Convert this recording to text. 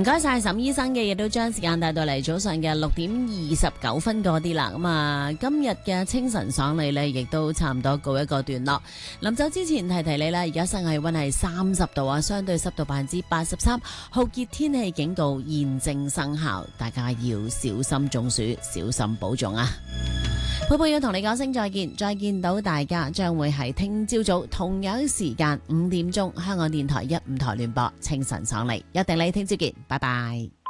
唔該晒沈醫生嘅，亦都將時間帶到嚟早上嘅6:29嗰啲啦。咁啊，今日嘅清晨爽利呢，亦都差唔多告一個段落。臨走之前提提你啦，而家室外氣溫係30度啊，相對濕度83%，酷熱天氣警告現正生效，大家要小心中暑，小心保重啊！佩佩要同你講聲再見，再見到大家將會係聽朝早同樣時間5點鐘，香港電台152台聯播清晨爽利，約定你聽朝見，拜拜。